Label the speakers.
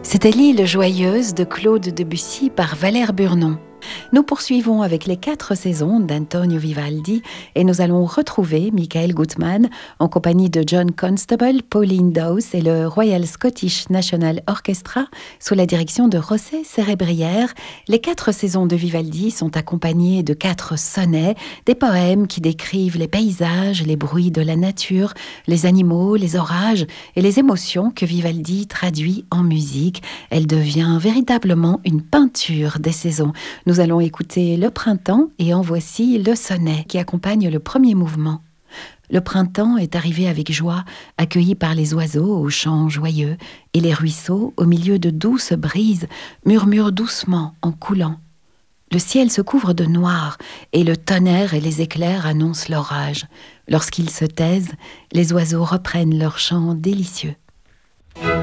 Speaker 1: C'était L'île joyeuse de Claude Debussy par Valère Burnon. Nous poursuivons avec les 4 saisons d'Antonio Vivaldi et nous allons retrouver Michael Gutmann en compagnie de John Constable, Pauline Dawes et le Royal Scottish National Orchestra sous la direction de José Cerebrière. Les 4 saisons de Vivaldi sont accompagnées de 4 sonnets, des poèmes qui décrivent les paysages, les bruits de la nature, les animaux, les orages et les émotions que Vivaldi traduit en musique. Elle devient véritablement une peinture des saisons. Nous allons écouter le printemps et en voici le sonnet qui accompagne le premier mouvement. Le printemps est arrivé avec joie, accueilli par les oiseaux aux chants joyeux, et les ruisseaux, au milieu de douces brises, murmurent doucement en coulant. Le ciel se couvre de noir, et le tonnerre et les éclairs annoncent l'orage. Lorsqu'ils se taisent, les oiseaux reprennent leur chant délicieux.